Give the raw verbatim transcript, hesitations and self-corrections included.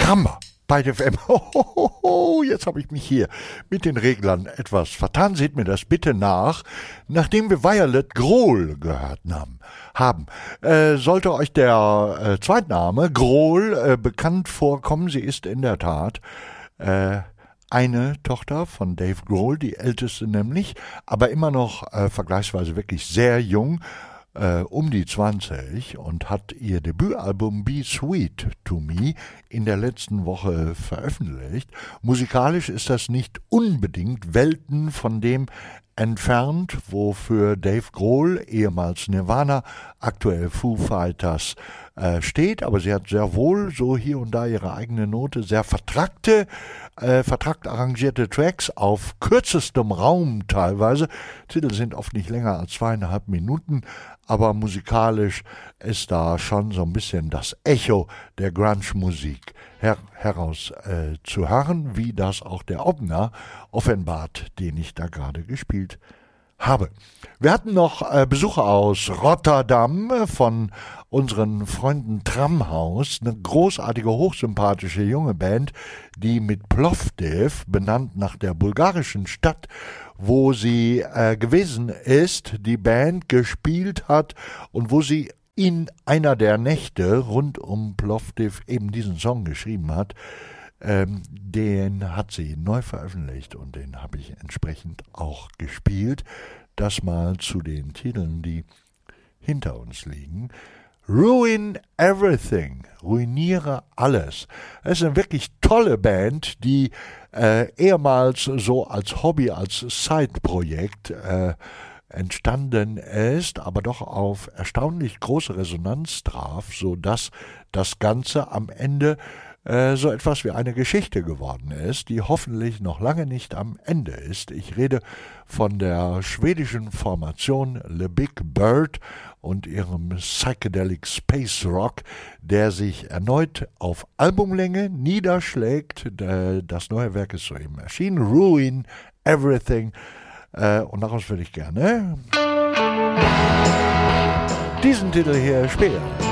Kramba bei der F M. Hohoho, jetzt habe ich mich hier mit den Reglern etwas vertan. Seht mir das bitte nach. Nachdem wir Violet Grohl gehört haben, haben äh, sollte euch der äh, Zweitname Grohl äh, bekannt vorkommen. Sie ist in der Tat äh, eine Tochter von Dave Grohl, die älteste nämlich, aber immer noch äh, vergleichsweise wirklich sehr jung, äh, um die zwanzig, und hat ihr Debütalbum Be Sweet to Me in der letzten Woche veröffentlicht. Musikalisch ist das nicht unbedingt Welten von dem entfernt, wofür Dave Grohl, ehemals Nirvana, aktuell Foo Fighters, äh, steht, aber sie hat sehr wohl so hier und da ihre eigene Note, sehr vertrackte, äh, vertrackt arrangierte Tracks auf kürzestem Raum teilweise. Titel sind oft nicht länger als zweieinhalb Minuten, aber musikalisch ist da schon so ein bisschen das Echo der Grunge-Musik her heraus äh, zu hören, wie das auch der Opener offenbart, den ich da gerade gespielt habe. Wir hatten noch äh, Besucher aus Rotterdam äh, von unseren Freunden Tramhaus, eine großartige, hochsympathische junge Band, die mit Plovdiv, benannt nach der bulgarischen Stadt, wo sie äh, gewesen ist, die Band gespielt hat und wo sie in einer der Nächte rund um Plovdiv eben diesen Song geschrieben hat. Ähm, den hat sie neu veröffentlicht und den habe ich entsprechend auch gespielt. Das mal zu den Titeln, die hinter uns liegen. Ruin Everything, ruiniere alles. Es ist eine wirklich tolle Band, die äh, ehemals so als Hobby, als Side-Projekt äh, entstanden ist, aber doch auf erstaunlich große Resonanz traf, sodass das Ganze am Ende äh, so etwas wie eine Geschichte geworden ist, die hoffentlich noch lange nicht am Ende ist. Ich rede von der schwedischen Formation Le Big Bird und ihrem Psychedelic Space Rock, der sich erneut auf Albumlänge niederschlägt. Das neue Werk ist soeben erschienen, Ruin Everything. Äh, und daraus würde ich gerne diesen Titel hier spielen.